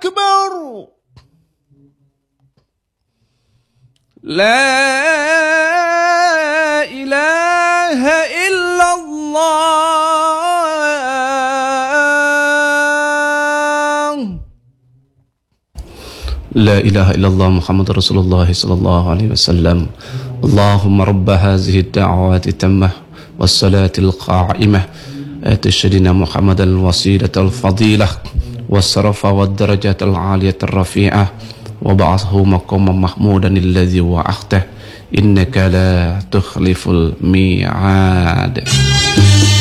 أكبر لا إله إلا الله لا إله إلا الله محمد رسول الله صلى الله عليه وسلم اللهم رب هذه الدعوات التامة والصلاة القائمة آت سيدنا محمد الوسيلة الفضيلة والشرف والدرجة العالية الرفيعة وبعثه مقاما محمودا الذي وعدته إنك لا تخلف الميعاد.